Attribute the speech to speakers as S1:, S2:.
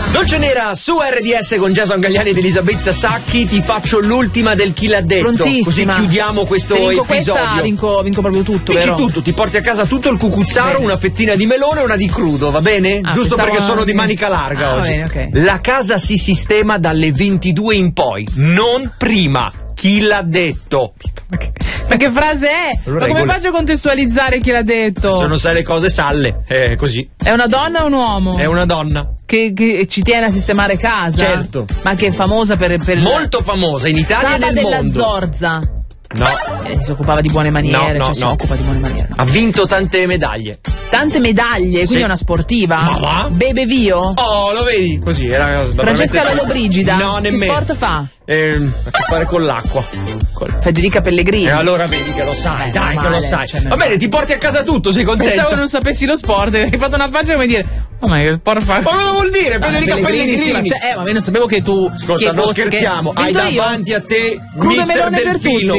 S1: Dolce Nera su RDS con Jason Gagliani ed Elisabetta Sacchi. Ti faccio l'ultima del Chi l'ha detto.
S2: Prontissima.
S1: Così chiudiamo questo
S2: Se vinco
S1: episodio.
S2: Questa, vinco proprio tutto.
S1: Dici
S2: vero?
S1: tutto, ti porti a casa tutto il cucuzzaro,
S2: Bene.
S1: una fettina di melone e una di crudo, va bene? Giusto
S2: pensavo
S1: perché sono di
S2: anche-
S1: manica larga oggi.
S2: Bene, ok.
S1: La casa si sistema dalle 22 in poi, non prima. Chi l'ha detto?
S2: Ma che frase è?
S1: Allora,
S2: Ma come
S1: regole.
S2: faccio a contestualizzare chi l'ha detto?
S1: Se non sai le cose, salle. È così.
S2: È una donna o un uomo?
S1: È una donna.
S2: Che ci tiene a sistemare casa?
S1: Certo.
S2: Ma che è famosa per
S1: Molto famosa in Italia
S2: Saba
S1: e nel
S2: della
S1: mondo.
S2: Zorza.
S1: No.
S2: Si occupava di buone maniere,
S1: No,
S2: cioè si
S1: no.
S2: occupa di buone maniere.
S1: Ha vinto tante medaglie.
S2: Tante medaglie, quindi
S1: Sì.
S2: è una sportiva.
S1: Ma va?
S2: Bebe Vio?
S1: Oh, lo vedi? Così era.
S2: Francesca Lollobrigida?
S1: No,
S2: Che
S1: nemmeno.
S2: sport fa?
S1: Ha a che fare con l'acqua.
S2: Federica Pellegrini.
S1: E allora vedi che lo sai, dai, che lo
S2: normale,
S1: sai.
S2: cioè,
S1: Va bene, ti porti a casa tutto, sei contento?
S2: Pensavo non sapessi lo sport, hai fatto una faccia come dire: oh, ma che sport fa?
S1: Ma cosa vuol dire? Federica Pellegrini.
S2: sì, ma ma io non sapevo che tu.
S1: Ascolta,
S2: che
S1: non
S2: fosse,
S1: scherziamo.
S2: che...
S1: Hai
S2: Vinto io?
S1: davanti a te
S2: Crudo
S1: Mister
S2: melone per
S1: Delfino.